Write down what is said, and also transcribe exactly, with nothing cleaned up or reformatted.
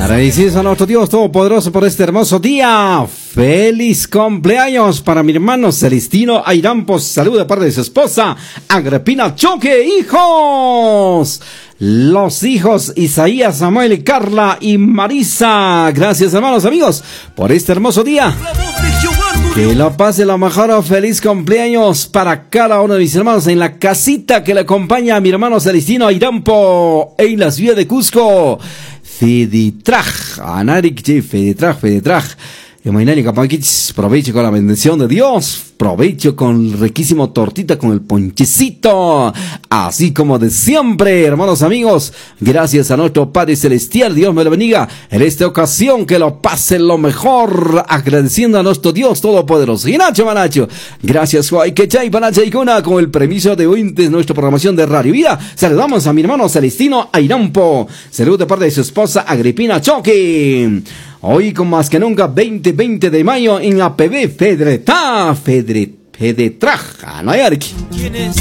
Agradecidos a nuestro Dios Todopoderoso por este hermoso día. Feliz cumpleaños para mi hermano Celestino Ayrampos. Salud de parte de su esposa Agripina Choque. Hijos, los hijos Isaías, Samuel, Carla y Marisa. Gracias, hermanos, amigos, por este hermoso día. Que lo pase lo mejor. Feliz cumpleaños para cada uno de mis hermanos en la casita que le acompaña a mi hermano Celestino Ayrampo en la ciudad de Cusco. Feditraj, Anarik, Feditraj, Feditraj. Provecho con la bendición de Dios. Provecho con riquísimo tortita con el ponchecito. Así como de siempre, hermanos amigos. Gracias a nuestro Padre Celestial. Dios me lo bendiga en esta ocasión. Que lo pase lo mejor. Agradeciendo a nuestro Dios Todopoderoso. Y Nacho Manacho. Gracias, Juay Quechay, Panacha y Cuna. Con el permiso de hoy de nuestra programación de Radio Vida. Saludamos a mi hermano Celestino Ayrampo. Salud de parte de su esposa Agripina Choque. Hoy con más que nunca, veinte, veinte de mayo en la P B Fedretá, Fedre, Fedretraj, Anayarki.